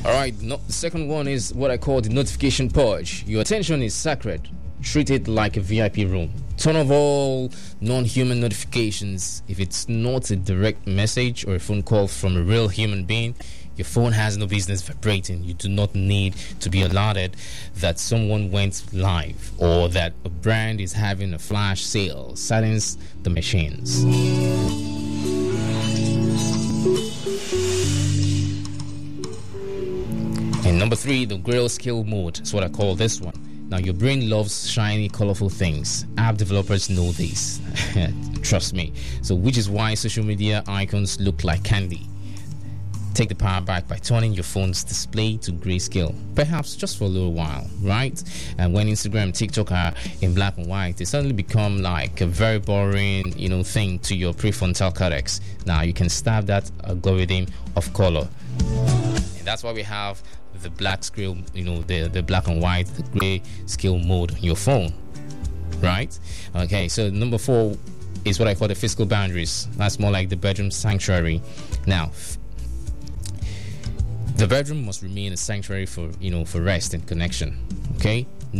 All right, the second one is what I call the notification purge. Your attention is sacred. Treat it like a VIP room. Turn off all non-human notifications. If it's not a direct message or a phone call from a real human being, your phone has no business vibrating. You do not need to be alerted that someone went live or that a brand is having a flash sale. Silence the machines. And number 3, the grayscale mode is what I call this one. Now, your brain loves shiny, colorful things. App developers know this. Trust me. So, which is why social media icons look like candy. Take the power back by turning your phone's display to grayscale, perhaps just for a little while, right? And when Instagram and TikTok are in black and white, they suddenly become like a very boring, thing to your prefrontal cortex. Now, you can stab that algorithm of color. And that's why we have the black scale, the black and white, the gray scale mode on your phone, right? Okay, so number 4 is what I call the physical boundaries. That's more like the bedroom sanctuary. Now, the bedroom must remain a sanctuary for rest and connection. Okay,